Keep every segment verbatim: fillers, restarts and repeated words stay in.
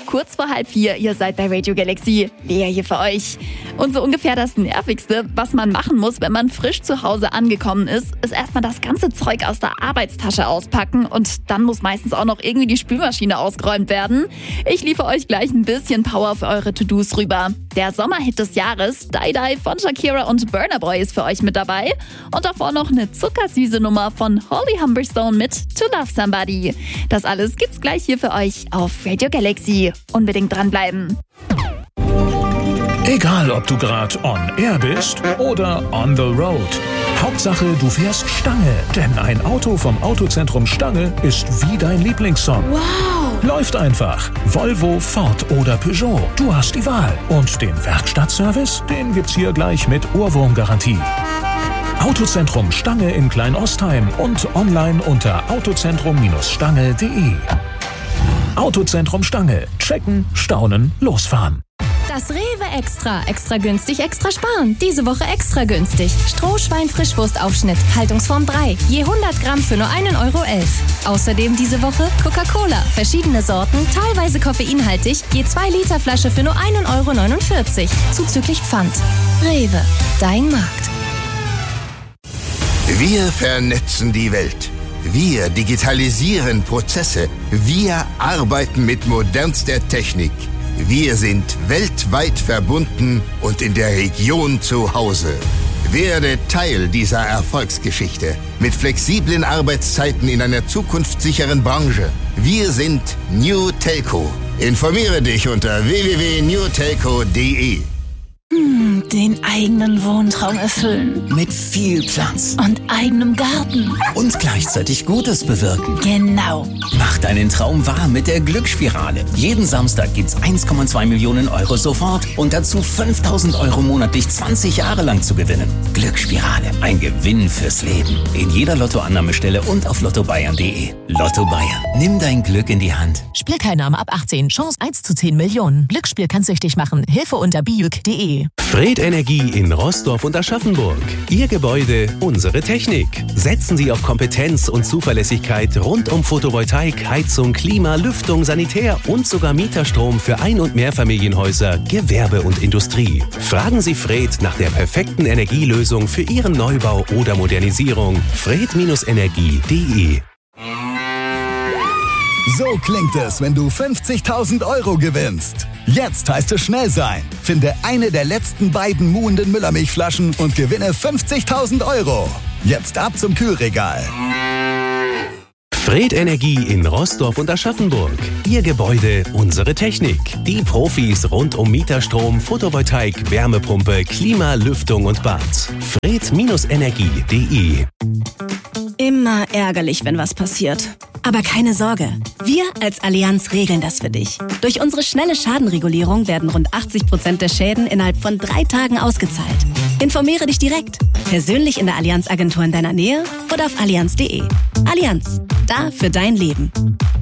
kurz vor halb vier, ihr seid bei Radio Galaxy. Lea hier für euch. Und so ungefähr das Nervigste, was man machen muss, wenn man frisch zu Hause angekommen ist, ist erstmal das ganze Zeug aus der Arbeitstasche auspacken und dann muss meistens auch noch irgendwie die Spülmaschine ausgeräumt werden. Ich liefere euch gleich ein bisschen Power für eure To-Dos rüber. Der Sommerhit des Jahres, Die Die von Shakira und Burna Boy ist für euch mit dabei. Und davor noch eine zuckersüße Nummer von Holly Humberstone mit To Love Somebody. Das alles gibt's gleich hier für euch auf Radio Galaxy. Unbedingt dranbleiben. Egal, ob du gerade on air bist oder on the road. Hauptsache, du fährst Stange. Denn ein Auto vom Autozentrum Stange ist wie dein Lieblingssong. Wow! Läuft einfach. Volvo, Ford oder Peugeot. Du hast die Wahl. Und den Werkstattservice, den gibt's hier gleich mit Ohrwurmgarantie. Autozentrum Stange in Kleinostheim und online unter autozentrum Stange punkt de. Autozentrum Stange. Checken, staunen, losfahren. Das Rewe Extra. Extra günstig, extra sparen. Diese Woche extra günstig. Strohschwein-Frischwurstaufschnitt. Haltungsform drei. Je hundert Gramm für nur einen Euro elf. Außerdem diese Woche Coca-Cola. Verschiedene Sorten, teilweise koffeinhaltig. Je zwei Liter Flasche für nur einen Euro neunundvierzig. Zuzüglich Pfand. Rewe. Dein Markt. Wir vernetzen die Welt. Wir digitalisieren Prozesse. Wir arbeiten mit modernster Technik. Wir sind weltweit verbunden und in der Region zu Hause. Werde Teil dieser Erfolgsgeschichte mit flexiblen Arbeitszeiten in einer zukunftssicheren Branche. Wir sind New Telco. Informiere dich unter w w w punkt new telco punkt de. Hm, den eigenen Wohntraum erfüllen. Mit viel Platz. Und eigenem Garten. Und gleichzeitig Gutes bewirken. Genau. Mach deinen Traum wahr mit der Glücksspirale. Jeden Samstag gibt's eins Komma zwei Millionen Euro sofort und dazu fünftausend Euro monatlich zwanzig Jahre lang zu gewinnen. Glücksspirale. Ein Gewinn fürs Leben. In jeder Lottoannahmestelle und auf lotto bayern punkt de. Lotto Bayern. Nimm dein Glück in die Hand. Spielteilnahme ab achtzehn. Chance eins zu zehn Millionen. Glücksspiel kann süchtig machen. Hilfe unter biuk punkt de. Fred Energie in Roßdorf und Aschaffenburg. Ihr Gebäude, unsere Technik. Setzen Sie auf Kompetenz und Zuverlässigkeit rund um Photovoltaik, Heizung, Klima, Lüftung, Sanitär und sogar Mieterstrom für Ein- und Mehrfamilienhäuser, Gewerbe und Industrie. Fragen Sie Fred nach der perfekten Energielösung für Ihren Neubau oder Modernisierung. fred Energie punkt de. So klingt es, wenn du fünfzigtausend Euro gewinnst. Jetzt heißt es schnell sein. Finde eine der letzten beiden muhenden Müllermilchflaschen und gewinne fünfzigtausend Euro. Jetzt ab zum Kühlregal. Fred Energie in Roßdorf und Aschaffenburg. Ihr Gebäude, unsere Technik. Die Profis rund um Mieterstrom, Photovoltaik, Wärmepumpe, Klima, Lüftung und Bad. fred Energie punkt de. Immer ärgerlich, wenn was passiert. Aber keine Sorge, wir als Allianz regeln das für dich. Durch unsere schnelle Schadenregulierung werden rund achtzig Prozent der Schäden innerhalb von drei Tagen ausgezahlt. Informiere dich direkt, persönlich in der Allianz-Agentur in deiner Nähe oder auf allianz punkt de. Allianz, da für dein Leben.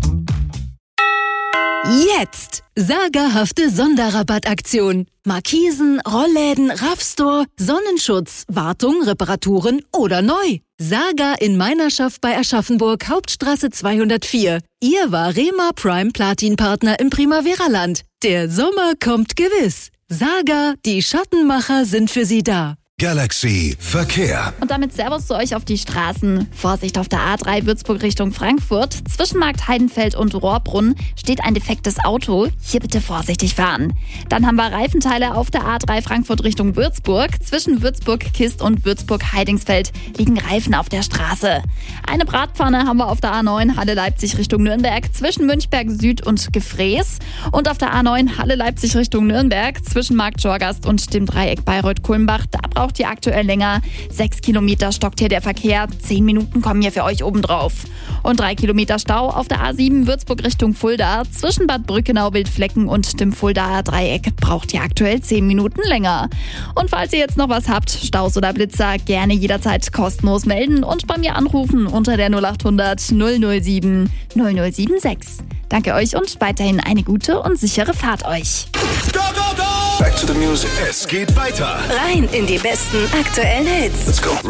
Jetzt! Sagerhafte Sonderrabattaktion. Markisen, Rollläden, Raffstore, Sonnenschutz, Wartung, Reparaturen oder neu. Saga in Meinerschaft bei Aschaffenburg, Hauptstraße zweihundertvier. Ihr Varema Prime Platin Partner im Primavera-Land. Der Sommer kommt gewiss. Saga, die Schattenmacher sind für Sie da. Galaxy Verkehr. Und damit Servus zu euch auf die Straßen. Vorsicht auf der A drei Würzburg Richtung Frankfurt. Zwischen Markt Heidenfeld und Rohrbrunn steht ein defektes Auto. Hier bitte vorsichtig fahren. Dann haben wir Reifenteile auf der A drei Frankfurt Richtung Würzburg. Zwischen Würzburg-Kist und Würzburg-Heidingsfeld liegen Reifen auf der Straße. Eine Bratpfanne haben wir auf der A neun Halle Leipzig Richtung Nürnberg zwischen Münchberg Süd und Gefräß. Und auf der A neun Halle Leipzig Richtung Nürnberg zwischen Markt Schorgast und dem Dreieck Bayreuth-Kulmbach. Da braucht ihr aktuell länger. Sechs Kilometer stockt hier der Verkehr. Zehn Minuten kommen hier für euch obendrauf. Und drei Kilometer Stau auf der A sieben Würzburg Richtung Fulda. Zwischen Bad Brückenau, Wildflecken und dem Fuldaer Dreieck braucht ihr aktuell zehn Minuten länger. Und falls ihr jetzt noch was habt, Staus oder Blitzer, gerne jederzeit kostenlos melden und bei mir anrufen unter der null achthundert null null sieben null null sieben sechs. Danke euch und weiterhin eine gute und sichere Fahrt euch. Go, go, go! Back to the music. Es geht weiter. Rein in die besten aktuellen Hits. Let's go.